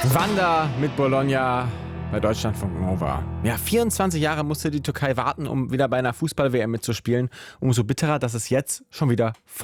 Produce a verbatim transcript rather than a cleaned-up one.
Wanda mit Bologna bei Deutschlandfunk Nova. Ja, vierundzwanzig Jahre musste die Türkei warten, um wieder bei einer Fußball-W M mitzuspielen. Umso bitterer, dass es jetzt schon wieder